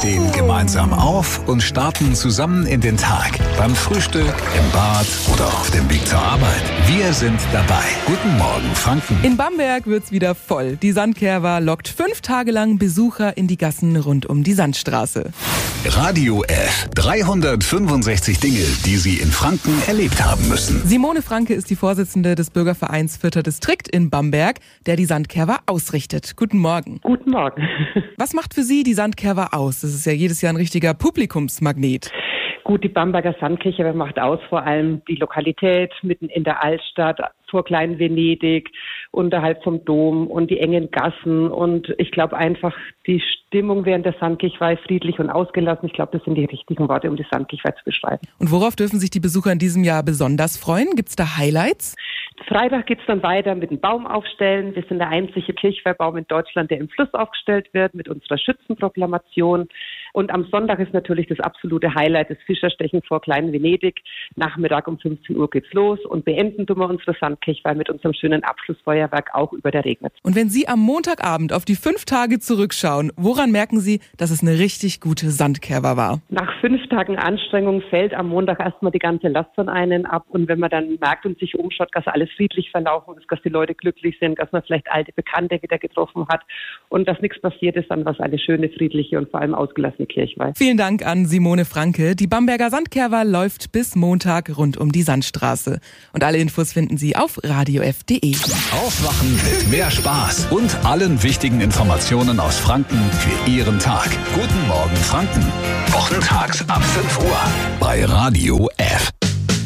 stehen gemeinsam auf und starten zusammen in den Tag. Beim Frühstück, im Bad oder auf dem Weg zur Arbeit. Wir sind dabei. Guten Morgen, Franken. In Bamberg wird's wieder voll. Die Sandkerwa lockt 5 Tage lang Besucher in die Gassen rund um die Sandstraße. Radio F. 365 Dinge, die Sie in Franken erlebt haben müssen. Simone Franke ist die Vorsitzende des Bürgervereins 4. Distrikt in Bamberg, der die Sandkerwa ausrichtet. Guten Morgen. Guten Morgen. Was macht für Sie die Sandkerwa aus? Das ist ja jedes Jahr ein richtiger Publikumsmagnet. Gut, die Bamberger Sandkirche macht aus vor allem die Lokalität mitten in der Altstadt, vor Klein-Venedig, unterhalb vom Dom und die engen Gassen. Und ich glaube einfach, die Stimmung während der Sandkirche war friedlich und ausgelassen. Ich glaube, das sind die richtigen Worte, um die Sandkirche zu beschreiben. Und worauf dürfen sich die Besucher in diesem Jahr besonders freuen? Gibt's da Highlights? Freitag geht's dann weiter mit dem Baum aufstellen. Wir sind der einzige Kirchweihbaum in Deutschland, der im Fluss aufgestellt wird, mit unserer Schützenproklamation. Und am Sonntag ist natürlich das absolute Highlight, das Fischerstechen vor Klein-Venedig. Nachmittag um 15 Uhr geht's los und beenden tun wir unsere Sandkirchweih mit unserem schönen Abschlussfeuerwerk auch über der Regnitz. Und wenn Sie am Montagabend auf die 5 Tage zurückschauen, woran merken Sie, dass es eine richtig gute Sandkerwa war? Nach 5 Tagen Anstrengung fällt am Montag erstmal die ganze Last von einem ab. Und wenn man dann merkt und sich umschaut, dass alles friedlich verlaufen ist, dass die Leute glücklich sind, dass man vielleicht alte Bekannte wieder getroffen hat und dass nichts passiert ist, dann war es eine schöne, friedliche und vor allem ausgelassene Kirchweih. Vielen Dank an Simone Franke. Die Bamberger Sandkerwa läuft bis Montag rund um die Sandstraße. Und alle Infos finden Sie auf radiof.de. Aufwachen mit mehr Spaß und allen wichtigen Informationen aus Franken für Ihren Tag. Guten Morgen, Franken. Wochentags ab 5 Uhr bei Radio